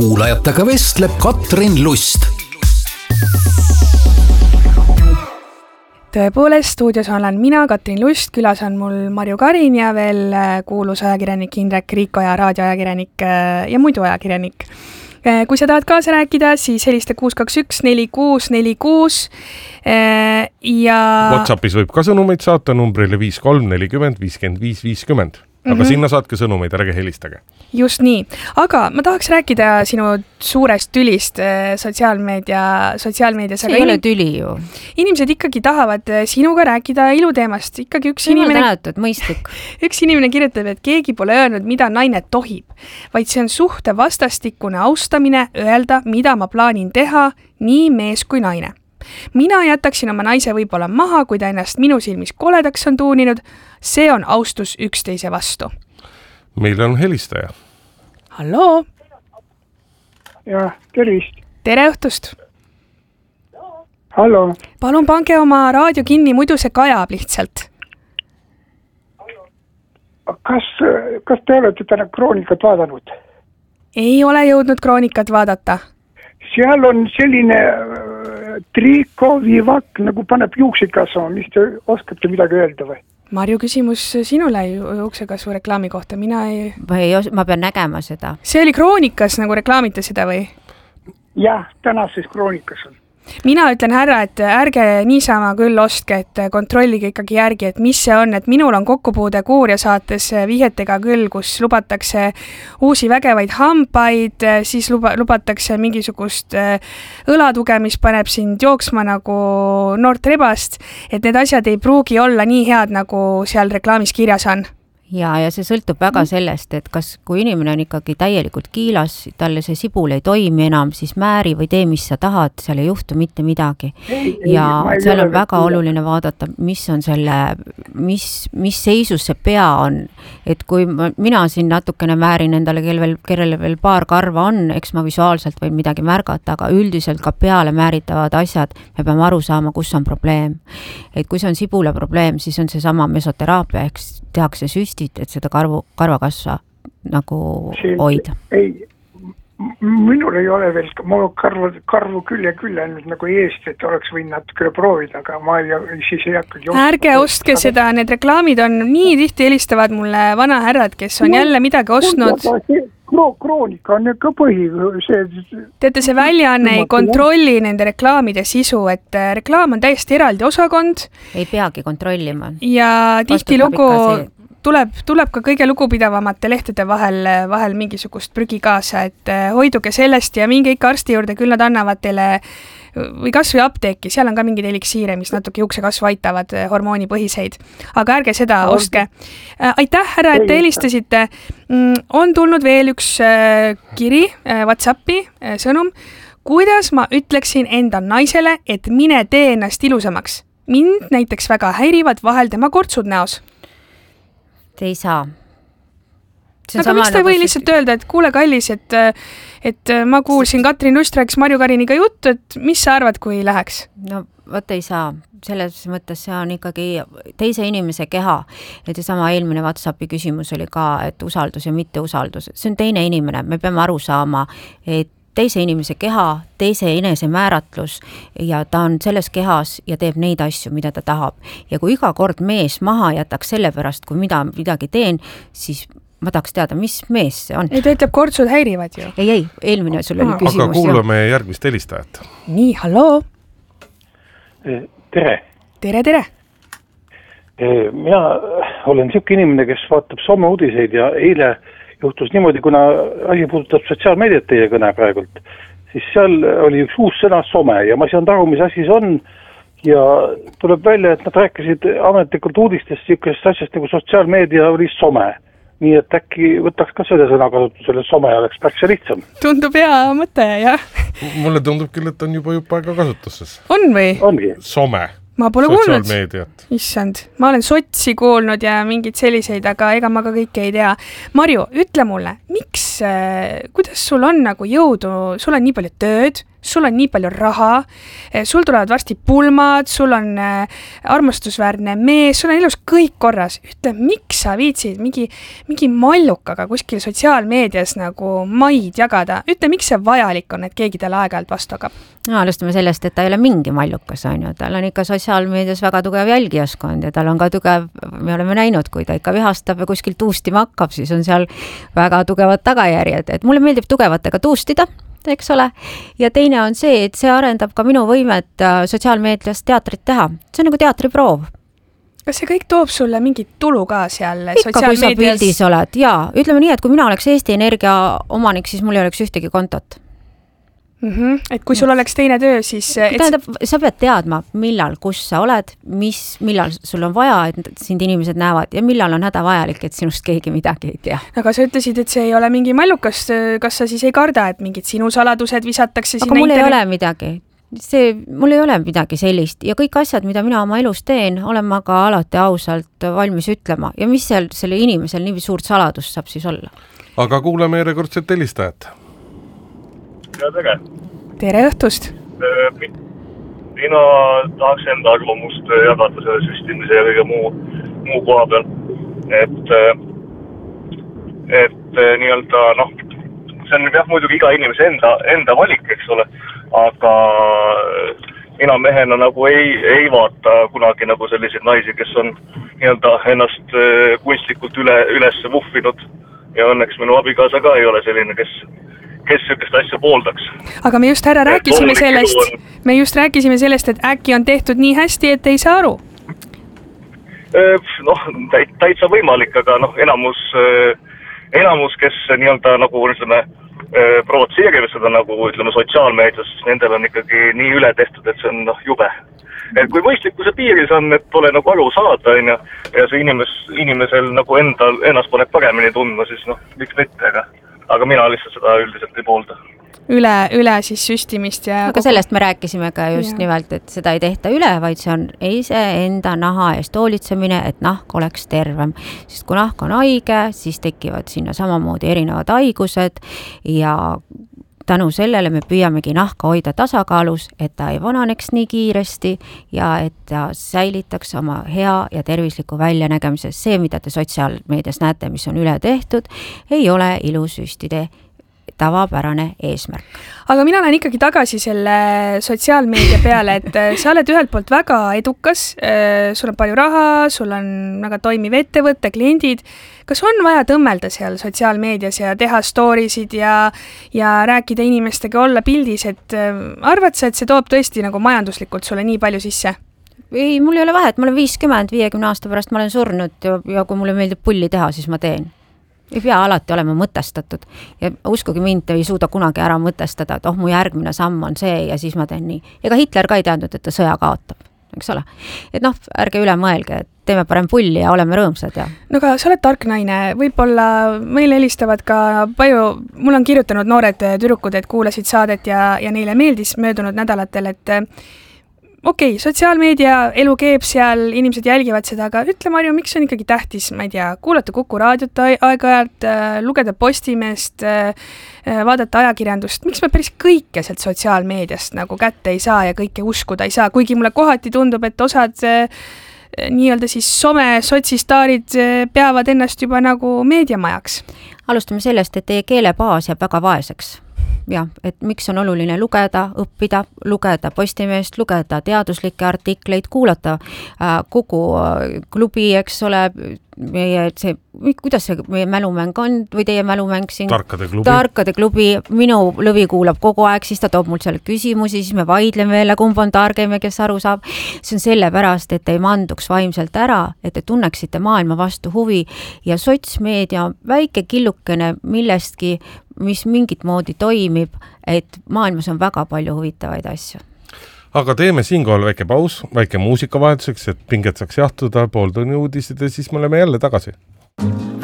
kuulajatega vestleb Katrin Lust. Tõepoolest, stuudios olen mina, Katrin Lust, külas on mul Marju Karin ja veel kuulus ajakirjanik Indrek Riiko ja raadioajakirjanik ja muidu ajakirjanik. Kui sa tahad kaasa rääkida, siis helista 621 4646 ja... WhatsAppis võib ka sõnumeid saata numbrile 5340 55 50. Aga sinna saatke sõnumeid, ärge helistage. Just nii. Aga ma tahaks rääkida sinu suurest tülist sotsiaalmeedias. See ei ole tüli ju. Inimesed ikkagi tahavad sinuga rääkida iluteemast. Ikkagi üks inimene kirjutab, et keegi pole öelnud, mida naine tohib, vaid see on suhte vastastikune austamine, öelda, mida ma plaanin teha, nii mees kui naine. Mina jätaksin oma naise võib-olla maha, kui ta ennast minu silmis koledaks on tuuninud. See on austus üksteise vastu. Meil on helistaja. Halloo! Jah, tervist. Tere õhtust! Halloo! Palun pange oma raadio kinni, muidu see kajab lihtsalt. Kas te olete täna kroonikat vaadanud? Ei ole jõudnud kroonikat vaadata. Seal on selline trikovivak, nagu paneb juuksekasvu. Mis te oskate midagi öelda või? Marju, küsimus sinule juuksekasvu reklaami kohta. Ma pean nägema seda. See oli kroonikas, nagu reklaamite seda või? Jah, tänases kroonikas on. Mina ütlen härra, et ärge niisama küll ostke, et kontrollige ikkagi järgi, et mis see on, et minul on kokkupuude Kuuria saates vihjetega küll, kus lubatakse uusi vägevaid hambaid, siis lubatakse mingisugust õlatuge, mis paneb sind jooksma nagu noort rebast, et need asjad ei pruugi olla nii head, nagu seal reklaamis kirjas on. Ja see sõltub väga sellest, et kui inimene on ikkagi täielikult kiilas, talle see sibul ei toimi enam, siis määri või tee, mis sa tahad, seal ei juhtu mitte midagi. Ja seal on väga oluline vaadata, mis on mis seisus see pea on. Et kui mina siin natukene määrin endale, kellele veel paar karva on, eks ma visuaalselt võin midagi märgata, aga üldiselt ka peale määritavad asjad, me peame aru saama, kus on probleem. Et kui see on sibula probleem, siis on see sama mesoteraapia, eks tehakse süstid, et seda karvakasva nagu hoida. Ei, minul ei ole veel, mul karvu küll ja küll ainult nagu eest, et oleks võinud natuke proovida, aga ma siis ei hakkagi ostma. Ärge ostke seda, need reklaamid on nii tihti helistavad mulle vana härrad, kes on jälle midagi ostnud. Kroonika on ka põhi. Teate, see väljaanne ei kontrolli nende reklaamide sisu, et reklaam on täiesti eraldi osakond. Ei peagi kontrollima. Ja tihti lugu tuleb ka kõige lugupidavamate lehtede vahel mingisugust prügi kaasa, et hoiduge sellest ja minge ikka arsti juurde, küll nad annavad teile või kas või apteeki, seal on ka mingid eliksiire, mis natuke juuksekasvu aitavad, hormoonipõhiseid. Aga ärge seda ostke. Aitäh, härra, et te helistasite. On tulnud veel üks kiri, WhatsAppi sõnum. Kuidas ma ütleksin enda naisele, et mine tee ennast ilusamaks? Mind näiteks väga häirivad vahel tema kortsud näos. Te ei saa. Aga miks ta ei või lihtsalt öelda, et kuule kallis, et ma kuulsin Katrin Lust rääkis Marju Kariniga juttu, et mis sa arvad, kui läheks? No võt ei saa. Selles mõttes see on ikkagi teise inimese keha. Et sama eelmine WhatsAppi küsimus oli ka, et usaldus ja mitte usaldus. See on teine inimene. Me peame aru saama, et teise inimese keha, teise enese määratlus ja ta on selles kehas ja teeb neid asju, mida ta tahab. Ja kui iga kord mees maha jätaks selle pärast, kui midagi teen, siis ma tahaks teada, mis mees see on. Ei, ta ütleb, kortsud häirivad ju. Ei, eelmine sul oli küsimus. Aga kuulame järgmist helistajat. Nii, halloo. Tere. Tere. Mina olen siuke inimene, kes vaatab Soome uudiseid ja eile juhtus niimoodi, kuna asi puudutab sotsiaalmeediat teie kõne praegult, siis seal oli üks uus sõna Soome ja ma ei saanud aru, mis asi see on ja tuleb välja, et nad rääkisid ametlikult uudistest siukest asjast nagu sotsiaalmeedia oli Soome. Nii et äkki võtaks ka selle sõna kasutusele, Soome oleks päris lihtsam. Tundub hea mõte, jah. Mulle tundub küll, et on juba aega kasutuses. On või? Ongi. Soome. Ma pole kuulnud. Sotsiaalmeediat. Issand, ma olen sotsi kuulnud ja mingid selliseid, aga ega ma ka kõike ei tea. Marju, ütle mulle, kuidas sul on nagu jõudu, sul on nii palju tööd, sul on nii palju raha, sul tulevad varsti pulmad, sul on armastusväärne mees, sul on elus kõik korras. Ütle, miks sa viitsid mingi mallukaga kuskil sotsiaalmeedias nagu maid jagada? Ütle, miks see vajalik on, et keegi talle aeg-ajalt vastu hakkab? No, alustame sellest, et ta ei ole mingi mallukas, on ju. Tal on ikka sotsiaalmeedias väga tugev jälgijaskond ja tal on ka tugev, me oleme näinud, kui ta ikka vihastab ja kuskil tuustima hakkab, siis on seal väga tugevad tagajärjed. Et mulle meeldib tugevatega tuustida, eks ole. Ja teine on see, et see arendab ka minu võimet sotsiaalmeedias teatrit teha. See on nagu teatriproov. Kas see kõik toob sulle mingit tulu ka seal ikka, kui sa pildis oled. Jaa, ütleme nii, et kui mina oleks Eesti Energia omanik, siis mul ei oleks ühtegi kontot. Et kui sul oleks teine töö, siis... Tähendab, sa pead teadma, millal, kus sa oled, millal sul on vaja, et sind inimesed näevad ja millal on hädavajalik, et sinust keegi midagi ei tea. Aga sa ütlesid, et see ei ole mingi mallukas, kas sa siis ei karda, et mingid sinu saladused visatakse aga mul ei ole midagi. Mul ei ole midagi sellist ja kõik asjad, mida mina oma elus teen, olen ma ka alati ausalt valmis ütlema ja mis selle inimesel nii suurt saladust saab siis olla. Aga kuuleme järjekordset helistajat. Tere õhtust! Mina tahaks enda arvamust jagada selle süstimise ja kõige muu koha peal. Et nii-öelda, see on jah muidugi iga inimese enda valik, eks ole, aga mina mehena nagu ei vaata kunagi nagu selliseid naisi, kes on nii-öelda ennast kunstlikult üles vuffinud ja õnneks minu abikaasa ka ei ole selline, kes sellist asja pooldaks. Aga me just rääkisime sellest, et äkki on tehtud nii hästi, et ei saa aru. Täitsa võimalik, aga enamus, kes nii-öelda nagu provotseerivad seda nagu ütleme sotsiaalmeedias, nendel on ikkagi nii üle tehtud, et see on jube. Et kui mõistlikkuse piiris on, et pole nagu aru saada ja see inimesel nagu ennast paneb paremini tundma, siis miks mitte, aga mina lihtsalt seda üldiselt ei poolda. Üle siis süstimist ja... Aga sellest me rääkisime ka just nimelt, et seda ei tehta üle, vaid see on enda naha eest hoolitsemine, et nahk oleks tervem. Sest kui nahk on haige, siis tekivad sinna samamoodi erinevad haigused ja tänu sellele me püüamegi nahka hoida tasakaalus, et ta ei vananeks nii kiiresti ja et ta säilitaks oma hea ja tervisliku väljanägemise. See, mida te sotsiaalmeedias näete, mis on üle tehtud, ei ole ilusüstide tavapärane eesmärk. Aga mina lähen ikkagi tagasi selle sotsiaalmeedia peale, et sa oled ühelt poolt väga edukas, sul on palju raha, sul on väga toimiv ettevõtte, kliendid. Kas on vaja tõmmelda seal sotsiaalmeedias ja teha storisid ja rääkida inimestega, olla pildis, et arvad sa, et see toob tõesti nagu majanduslikult sulle nii palju sisse? Ei, mul ei ole vahet, ma olen 50 aasta pärast, ma olen surnud ja kui mulle meeldib pulli teha, siis ma teen. Ei pea alati olema mõtestatud ja uskugi mind ei suuda kunagi ära mõtestada, et mu järgmine samm on see ja siis ma teen nii. Ega Hitler ka ei teadnud, et ta sõja kaotab, eks ole. Et ärge üle mõelge, et teeme parem pulli ja oleme rõõmsad. Ja. No aga sa oled tark naine, võib-olla meil helistavad ka mul on kirjutanud noored tüdrukud, et kuulasid saadet ja neile meeldis möödunud nädalatel, et okei, sotsiaalmeedia, elu keeb seal, inimesed jälgivad seda, aga ütle, Marju, miks on ikkagi tähtis, ma ei tea, kuulata Kuku raadiot aeg-ajalt, lugeda Postimest, vaadata ajakirjandust, miks me päris kõike sealt sotsiaalmeediast nagu kätte ei saa ja kõike uskuda ei saa, kuigi mulle kohati tundub, et osad nii-öelda siis sotsistaarid peavad ennast juba nagu meediamajaks. Alustame sellest, et teie keelebaas jääb väga vaeseks. Ja, et miks on oluline lugeda, õppida, lugeda Postimeest, lugeda teaduslikke artikleid, kuulata Kuku klubi, eks ole, kuidas see meie mälumäng on või teie mälumäng siin? Tarkade klubi. Minu lõvi kuulab kogu aeg, siis ta toob mul seal küsimusi, siis me vaidleme jälle, kumb on targem ja kes aru saab. See on sellepärast, et ei manduks vaimselt ära, et te tunneksite maailma vastu huvi ja sotsmeedia on väike killukene millestki, mis mingit moodi toimib, et maailmas on väga palju huvitavaid asju. Aga teeme siinkohal väike paus, väike muusikavahetuseks, et pinget saaks jahtuda, pool tunni uudised ja siis me oleme jälle tagasi.